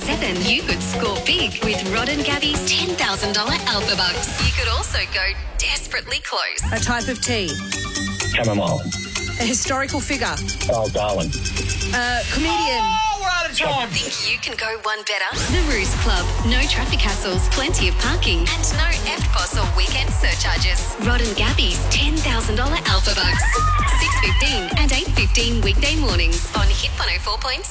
7, you could score big with Rod and Gabby's $10,000 Alpha Bucks. You could also go desperately close. A type of tea. Chamomile. A historical figure. Oh, Darwin. A comedian. Oh, we're out of time. Think you can go one better? The Roost Club. No traffic hassles, plenty of parking, and no EFTPOS or weekend surcharges. Rod and Gabby's $10,000 Alpha Bucks. 6:15 and 8:15 weekday mornings on Hit 104.7.